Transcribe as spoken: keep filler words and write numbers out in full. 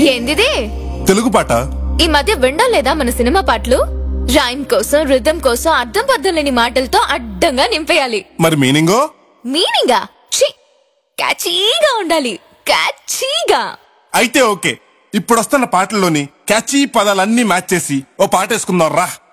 ఏందిది? తెలుగు పాట. ఈ మధ్య వినడం లేదా మన సినిమా పాటలు? రైమ్ కోసం, రిథం కోసం అర్థం పర్థం లేని మాటలతో అడ్డంగా నింపేయాలి. మరి మీనింగో? మీనింగా ఛీ, క్యాచీగా ఉండాలి. క్యాచీగా. అయితే ఓకే, ఇప్పుడు వస్తున్న పాటల్లోని క్యాచీ పదాలన్నీ మ్యాచ్ చేసి ఓ పాట వేసుకుందాం రా.